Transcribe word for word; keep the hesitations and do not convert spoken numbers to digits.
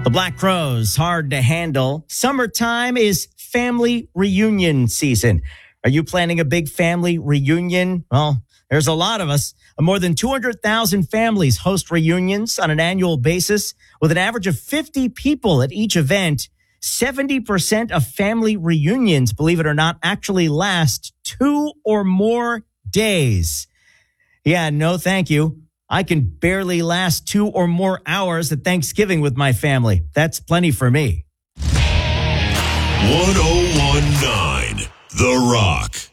The Black Crowes, hard to handle. Summertime is family reunion season. Are you planning a big family reunion? Well, there's a lot of us. More than two hundred thousand families host reunions on an annual basis with an average of fifty people at each event. seventy percent of family reunions, believe it or not, actually last two or more days. Yeah, no, thank you. I can barely last two or more hours at Thanksgiving with my family. That's plenty for me. one oh one point nine The Rock.